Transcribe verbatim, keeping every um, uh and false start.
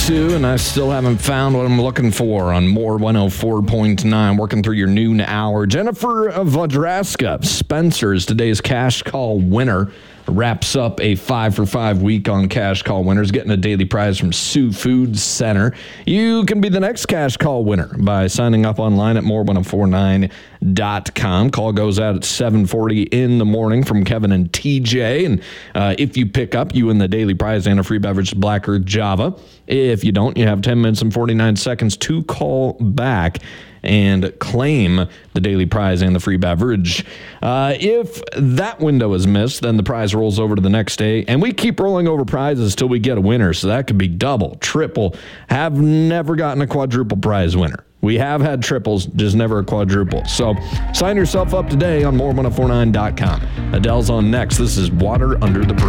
two, and I still haven't found what I'm looking for on More one oh four point nine. Working through your noon hour. Jennifer Vodraska, Spencer's today's cash call winner. Wraps up a five for five week on cash call winners, getting a daily prize from Sioux Food Center. You can be the next cash call winner by signing up online at more ten forty-nine dot com. Call goes out at seven forty in the morning from Kevin and T J. And uh, if you pick up, you win the daily prize and a free beverage Black Earth Java. If you don't, you have ten minutes and forty-nine seconds to call back and claim the daily prize and the free beverage. Uh, if that window is missed, then the prize rolls over to the next day, and we keep rolling over prizes till we get a winner, so that could be double, triple. Have never gotten a quadruple prize winner. We have had triples, just never a quadruple. So sign yourself up today on more ten forty-nine dot com. Adele's on next. This is Water Under the Bridge.